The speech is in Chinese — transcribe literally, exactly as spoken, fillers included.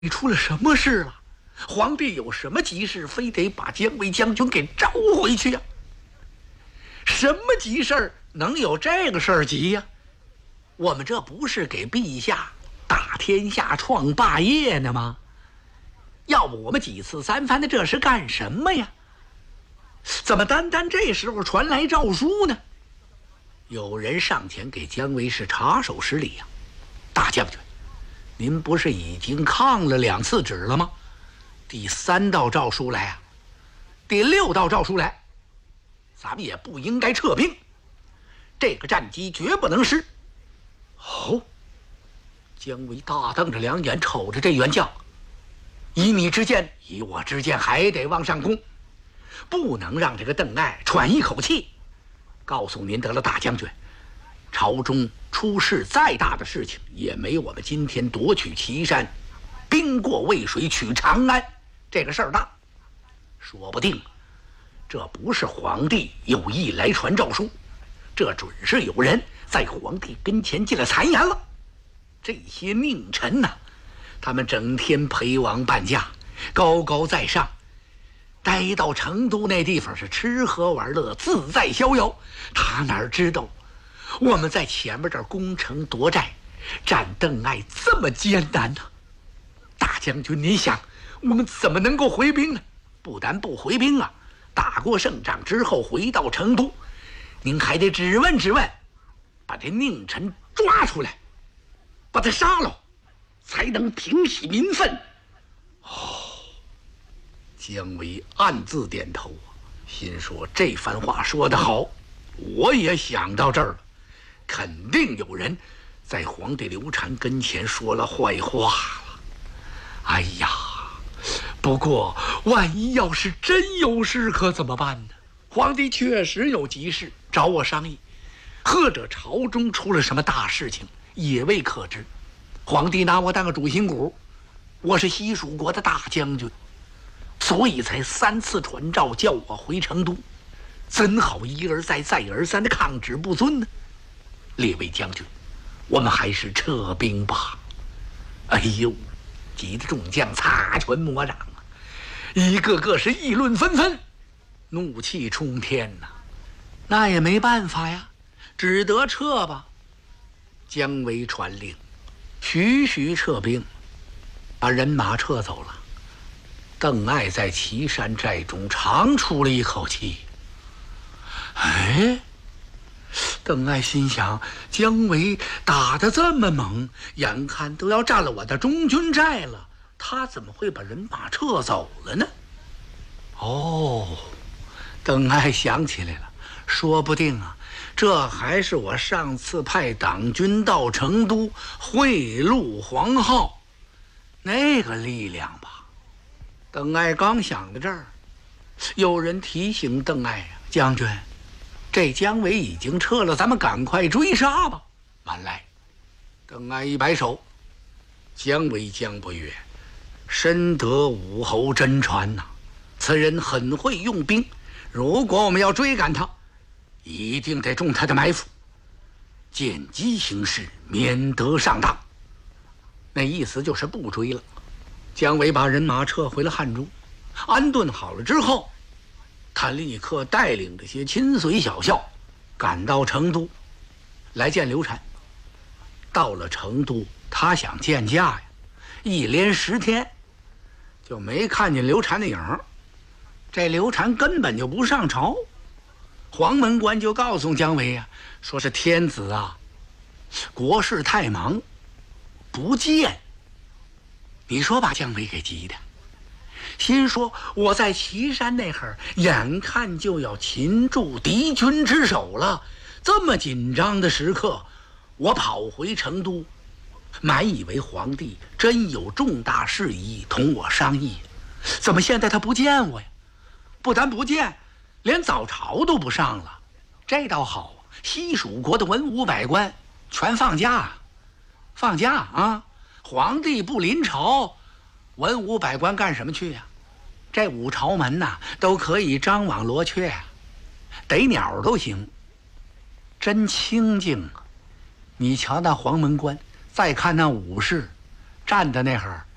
你出了什么事了？皇帝有什么急事，非得把姜维将军给召回去呀、啊？什么急事儿能有这个事儿急呀、啊？我们这不是给陛下打天下创霸业呢吗？要不我们几次三番的这是干什么呀？怎么单单这时候传来诏书呢？有人上前给姜维是插手施礼呀、啊，大将军，您不是已经抗了两次旨了吗？第三道诏书来啊，第六道诏书来，咱们也不应该撤兵，这个战机绝不能失。哦，姜维大瞪着两眼瞅着这员将，以你之见，以我之见，还得往上攻，不能让这个邓艾喘一口气。告诉您得了，大将军，朝中出事再大的事情，也没我们今天夺取岐山、兵过渭水取长安这个事儿大。说不定这不是皇帝有意来传诏书，这准是有人在皇帝跟前进了谗言了。这些佞臣呐、啊，他们整天陪王伴驾，高高在上，待到成都那地方是吃喝玩乐，自在逍遥。他哪知道我们在前面这儿攻城夺寨，战邓艾这么艰难呢、啊？大将军，您想我们怎么能够回兵呢？不但不回兵啊，打过胜仗之后回到成都，您还得质问质问，把这佞臣抓出来，把他杀了，才能平息民愤。哦，姜维暗自点头，心说这番话说得好，我也想到这儿了，肯定有人在皇帝刘禅跟前说了坏话了。哎呀，不过万一要是真有事可怎么办呢？皇帝确实有急事找我商议，或者朝中出了什么大事情也未可知。皇帝拿我当个主心骨，我是西蜀国的大将军，所以才三次传诏叫我回成都，怎好一而再再而三的抗旨不遵呢？列位将军，我们还是撤兵吧。哎呦，急得众将擦拳磨掌啊，一个个是议论纷纷，怒气冲天呐、啊。那也没办法呀，只得撤吧。姜维传令，徐徐撤兵，把人马撤走了。邓艾在岐山寨中长出了一口气。哎，邓艾心想，姜维打得这么猛，眼看都要占了我的中军寨了，他怎么会把人马撤走了呢？哦，邓艾想起来了，说不定啊，这还是我上次派党军到成都贿赂黄皓那个力量吧。邓艾刚想到这儿，有人提醒邓艾啊，将军，这姜维已经撤了，咱们赶快追杀吧。慢来！邓艾一摆手，姜维姜伯约深得武侯真传呐、啊，此人很会用兵，如果我们要追赶他，一定得中他的埋伏，见机行事，免得上当。那意思就是不追了。姜维把人马撤回了汉中，安顿好了之后，他立刻带领这些亲随小校赶到成都来见刘禅。到了成都，他想见驾呀，一连十天就没看见刘禅的影儿。这刘禅根本就不上朝，黄门官就告诉姜维呀、啊，说是天子啊，国事太忙，不见。你说把姜维给急的，心说我在岐山那会儿，眼看就要擒住敌军之手了，这么紧张的时刻，我跑回成都，满以为皇帝真有重大事宜同我商议，怎么现在他不见我呀？不但不见，连早朝都不上了。这倒好，西蜀国的文武百官全放假，放假啊！皇帝不临朝，文武百官干什么去呀、啊？这五朝门呐、啊，都可以张网罗雀、啊，逮鸟都行，真清静啊！你瞧那黄门官，再看那武士，站在那会儿，